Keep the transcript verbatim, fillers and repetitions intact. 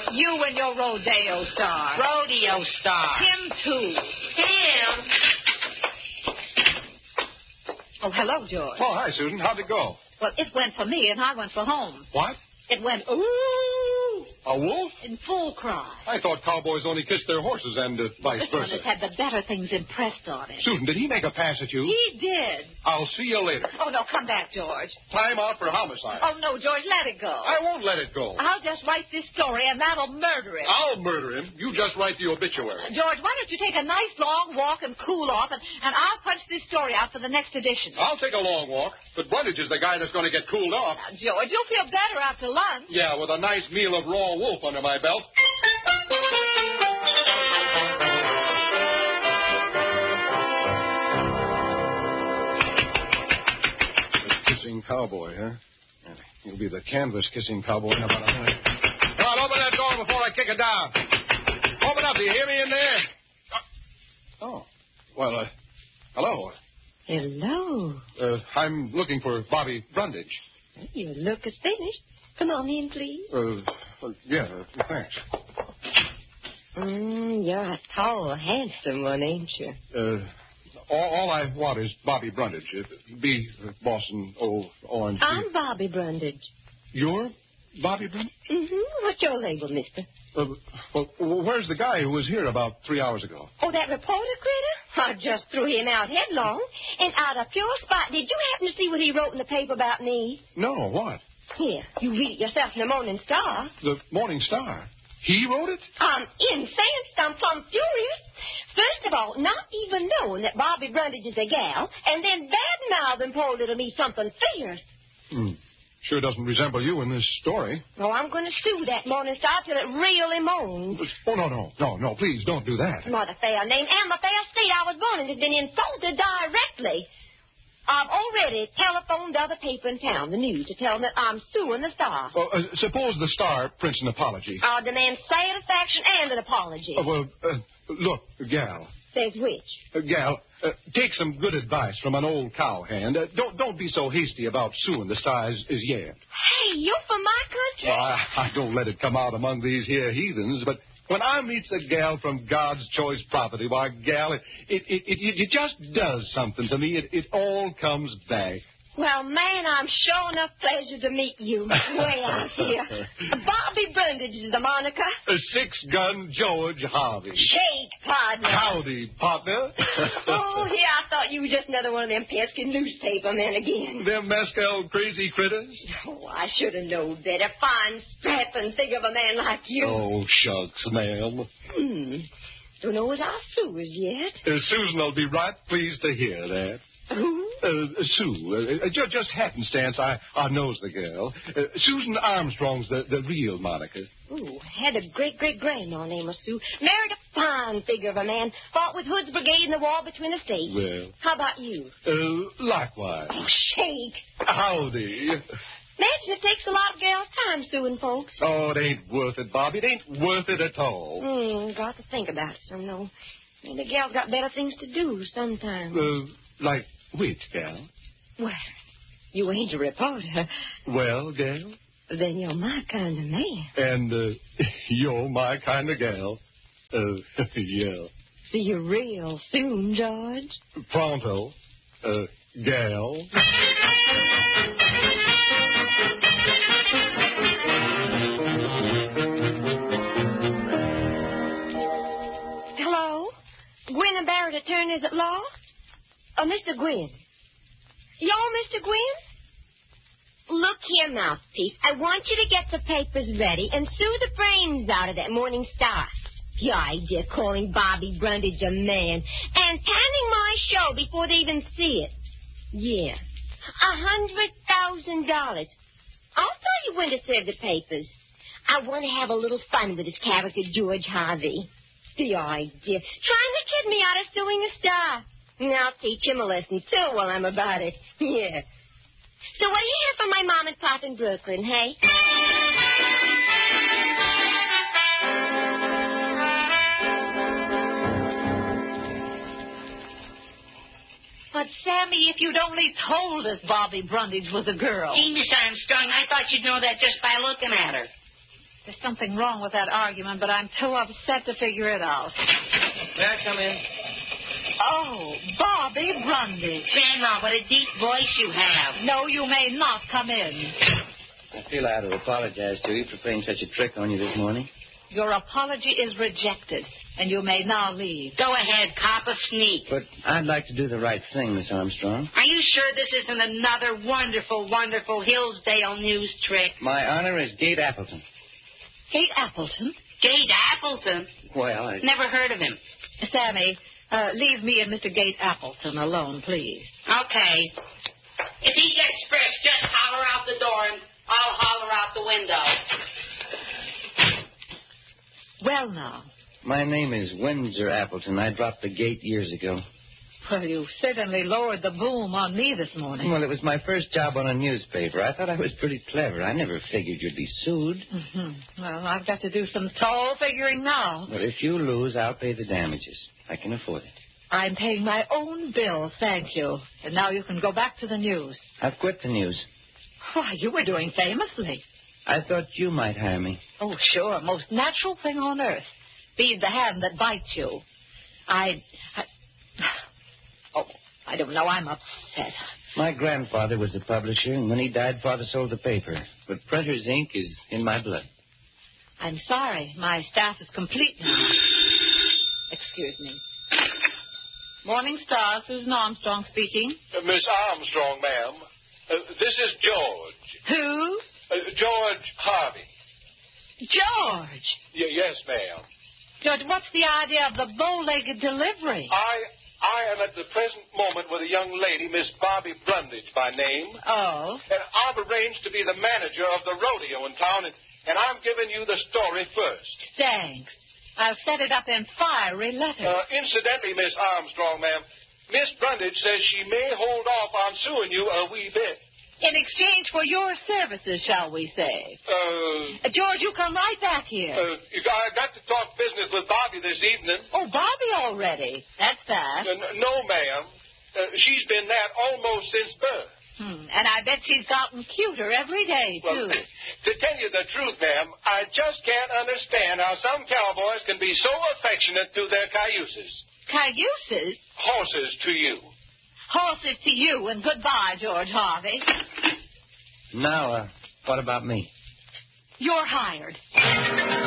You and your rodeo star. Rodeo star. Him, too. Him? Oh, hello, George. Oh, hi, Susan. How'd it go? Well, it went for me, and I went for home. What? It went, ooh, A wolf? in full cry. I thought cowboys only kissed their horses and uh, vice This one versa. has had the better things impressed on it. Susan, did he make a pass at you? He did. I'll see you later. Oh, no, come back, George. Time out for homicide. Oh, no, George, let it go. I won't let it go. I'll just write this story, and that'll murder it. I'll murder him. You just write the obituary. George, why don't you take a nice long walk and cool off, and, and I'll punch this story out for the next edition. I'll take a long walk, but Brundage is the guy that's going to get cooled off. Now, George, you'll feel better after lunch. Yeah, with a nice meal of raw wolf under my belt. The kissing cowboy, huh? He'll be the canvas-kissing cowboy in about a minute. Come on, open that door before I kick it down. Open up. Do you hear me in there? Oh. Well, uh, hello. Hello. Uh, I'm looking for Bobby Brundage. Your look is finished. Come on in, please. Uh, uh yeah, uh, thanks. Mm, you're a tall, handsome one, ain't you? Uh, all, all I want is Bobby Brundage. Uh, B. Uh, Boston, O. Orange. I'm Bobby Brundage. You're Bobby Brundage? Mm-hmm. What's your label, mister? Uh, well, where's the guy who was here about three hours ago? Oh, that reporter critter? I just threw him out headlong. And out of pure spite, did you happen to see what he wrote in the paper about me? No, what? Here, you read it yourself in the Morning Star. The Morning Star. He wrote it? I'm incensed. I'm plumb furious. First of all, not even knowing that Bobby Brundage is a gal, and then bad-mouthing poor little me something fierce. Hmm. Sure doesn't resemble you in this story. Oh, I'm going to sue that Morning Star till it really moans. Oh, no, no, no, no, please don't do that. Not a fair name and the fair state I was born in has been insulted directly. I've already telephoned the other paper in town, the News, to tell them that I'm suing the Star. Well, uh, suppose the Star prints an apology. I'll demand satisfaction and an apology. Uh, well, uh, look, gal. Says which? Uh, gal, uh, take some good advice from an old cowhand. Uh, don't don't be so hasty about suing the Star as, as yet. Hey, you from my country? Well, I, I don't let it come out among these here heathens, but when I meets a gal from God's choice property, why, gal, it it, it, it, it just does something to me. It, it all comes back. Well, man, I'm sure enough pleasure to meet you. Way out here. Bobby Brundage is the moniker. A six-gun George Harvey. Shake, partner. Howdy, partner. Oh, yeah, I thought you were just another one of them pesky newspaper men again. Them mescal crazy critters? Oh, I should have known better. Fine, strapping figure of a man like you. Oh, shucks, ma'am. Hmm. Don't know as I sue as yet. Uh, Susan will be right pleased to hear that. Who? Uh, Sue. Uh, just, just happenstance, I, I knows the girl. Uh, Susan Armstrong's the, the real moniker. Ooh, had a great-great-grandma named Sue. Married a fine figure of a man. Fought with Hood's brigade in the war between the states. Well. How about you? Uh, likewise. Oh, shake. Howdy. Imagine it takes a lot of gals' time suing folks. Oh, it ain't worth it, Bobby. It ain't worth it at all. Hmm, got to think about it some, though. Maybe gals got better things to do sometimes. Uh, like which, gal? Well, you ain't a reporter. Well, gal? Then you're my kind of man. And uh, you're my kind of gal. Uh, yeah. See you real soon, George. Pronto, uh, gal. Hello? Gwynn and Barrett attorneys at law? Oh, Mister Gwynn. Y'all, Mister Gwynn? Look here, Mouthpiece. I want you to get the papers ready and sue the brains out of that Morning Star. The idea of calling Bobby Brundage a man and panning my show before they even see it. Yeah. A hundred thousand dollars. I'll tell you when to serve the papers. I want to have a little fun with this character, George Harvey. The idea. Trying to kid me out of suing a Star. And I'll teach him a lesson, too, while I'm about it. Yeah. So what do you hear from my mom and pop in Brooklyn, hey? But, Sammy, if you'd only told us Bobby Brundage was a girl. Gee, Miss Armstrong, I thought you'd know that just by looking at her. There's something wrong with that argument, but I'm too upset to figure it out. May I come in? Oh, Bobby Brundage. Grandma, what a deep voice you have. No, you may not come in. I feel I ought to apologize to you for playing such a trick on you this morning. Your apology is rejected, and you may now leave. Go ahead, cop a sneak. But I'd like to do the right thing, Miss Armstrong. Are you sure this isn't another wonderful, wonderful Hillsdale news trick? My honor is Gate Appleton. Kate Appleton? Gate Appleton? Well, I... Never heard of him. Sammy, uh, leave me and Mister Gate Appleton alone, please. Okay. If he gets frisked, just holler out the door and I'll holler out the window. Well, now. My name is Windsor Appleton. I dropped the gate years ago. Well, you certainly lowered the boom on me this morning. Well, it was my first job on a newspaper. I thought I was pretty clever. I never figured you'd be sued. Mm-hmm. Well, I've got to do some tall figuring now. But if you lose, I'll pay the damages. I can afford it. I'm paying my own bills, thank you. And now you can go back to the news. I've quit the news. Why, you were doing famously. I thought you might hire me. Oh, sure. Most natural thing on earth. Feed the hand that bites you. I, I... Oh, I don't know. I'm upset. My grandfather was a publisher, and when he died, Father sold the paper. But printer's ink is in my blood. I'm sorry. My staff is complete now. Excuse me. Morning Star, Susan Armstrong speaking. Uh, Miss Armstrong, ma'am. Uh, this is George. Who? Uh, George Harvey. George. Y- yes, ma'am. George, what's the idea of the bow-legged delivery? I I am at the present moment with a young lady, Miss Bobby Brundage by name. Oh? And I've arranged to be the manager of the rodeo in town, and, and I'm giving you the story first. Thanks. I'll set it up in fiery letters. Uh, incidentally, Miss Armstrong, ma'am, Miss Brundage says she may hold off on suing you a wee bit. In exchange for your services, shall we say. Uh, Uh, George, you come right back here. uh, you got, I got to talk business with Bobby this evening. Oh, Bobby already. That's fast. Uh, n- no, ma'am. Uh, she's been that almost since birth. Hmm. And I bet she's gotten cuter every day, Well, too. to tell you the truth, ma'am, I just can't understand how some cowboys can be so affectionate to their cayuses. Cayuses? Horses to you. Horses to you, and goodbye, George Harvey. Now, uh, what about me? You're hired.